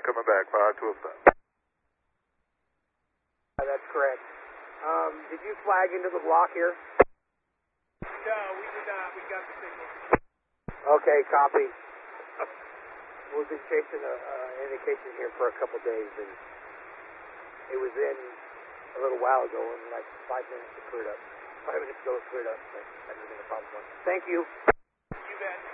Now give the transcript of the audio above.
not coming back. 5 to a stop. That's correct. Did you flag into the block here? No, we did not. We got the signal. Okay, copy. We've been chasing an indication here for a couple days, and it was in a little while ago, and like 5 minutes to clear it up. 5 minutes ago it cleared up, but that would have been a problem. Thank you. You bet.